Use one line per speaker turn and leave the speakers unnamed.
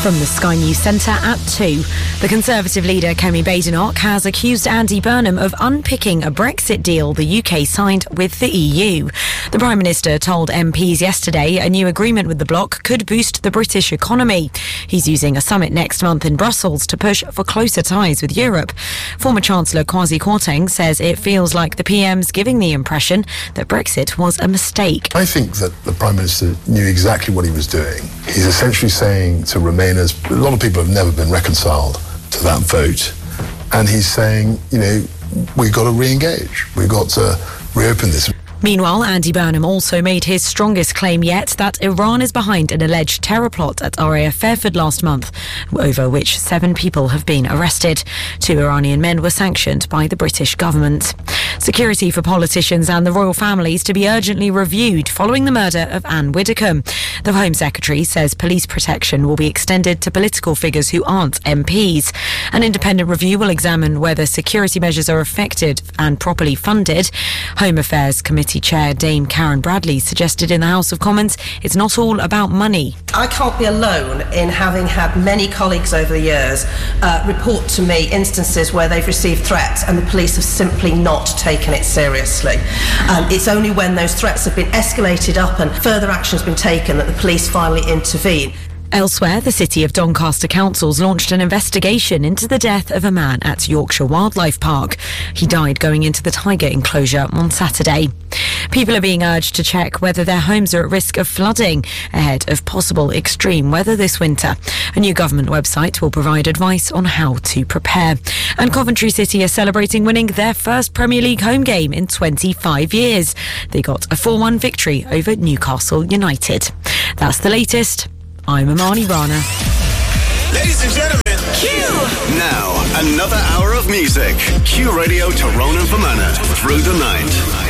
From the Sky News Centre at 2. The Conservative leader Kemi Badenoch has accused Andy Burnham of unpicking a Brexit deal the UK signed with the EU. The Prime Minister told MPs yesterday a new agreement with the bloc could boost the British economy. He's using a summit next month in Brussels to push for closer ties with Europe. Former Chancellor Kwasi Kwarteng says it feels like the PM's giving the impression that Brexit was a mistake.
I think that the Prime Minister knew exactly what he was doing. He's essentially saying to Remainers, a lot of people have never been reconciled to that vote, and he's saying, we've got to re-engage, we've got to reopen this.
Meanwhile, Andy Burnham also made his strongest claim yet that Iran is behind an alleged terror plot at RAF Fairford last month, over which 7 people have been arrested. 2 Iranian men were sanctioned by the British government. Security for politicians and the royal families to be urgently reviewed following the murder of Anne Widdecombe. The Home Secretary says police protection will be extended to political figures who aren't MPs. An independent review will examine whether security measures are effective and properly funded. Home Affairs Committee Chair Dame Karen Bradley suggested in the House of Commons it's not all about money.
I can't be alone in having had many colleagues over the years report to me instances where they've received threats and the police have simply not taken it seriously. It's only when those threats have been escalated up and further action has been taken that the police finally intervene.
Elsewhere, the City of Doncaster Council's launched an investigation into the death of a man at Yorkshire Wildlife Park. He died going into the tiger enclosure on Saturday. People are being urged to check whether their homes are at risk of flooding ahead of possible extreme weather this winter. A new government website will provide advice on how to prepare. And Coventry City are celebrating winning their first Premier League home game in 25 years. They got a 4-1 victory over Newcastle United. That's the latest. I'm Amani Rana.
Ladies and gentlemen, Q! Now, another hour of music. Q Radio Tyrone and Fermanagh through the night.